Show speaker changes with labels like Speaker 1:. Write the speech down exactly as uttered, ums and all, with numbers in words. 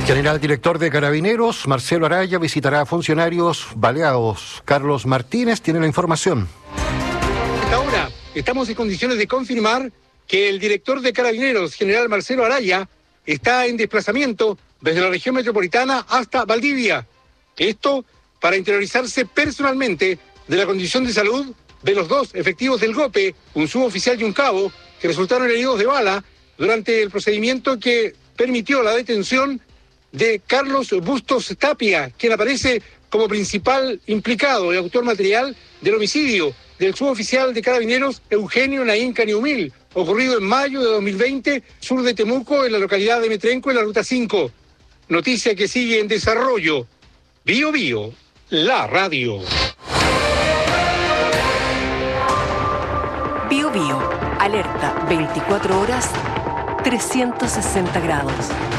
Speaker 1: General director de Carabineros, Marcelo Araya, visitará a funcionarios baleados. Carlos Martínez tiene la información.
Speaker 2: Hasta ahora estamos en condiciones de confirmar que el director de Carabineros, general Marcelo Araya, está en desplazamiento desde la región metropolitana hasta Valdivia. Esto para interiorizarse personalmente de la condición de salud de los dos efectivos del GOPE, un suboficial y un cabo, que resultaron heridos de bala durante el procedimiento que permitió la detención de Carlos Bustos Tapia, quien aparece como principal implicado y autor material del homicidio del suboficial de Carabineros Eugenio Naín Caniumil, ocurrido en mayo de dos mil veinte, sur de Temuco, en la localidad de Metrenco, en la Ruta cinco. Noticia que sigue en desarrollo. Bio Bio, la radio.
Speaker 3: Bio Bio, alerta veinticuatro horas, trescientos sesenta grados.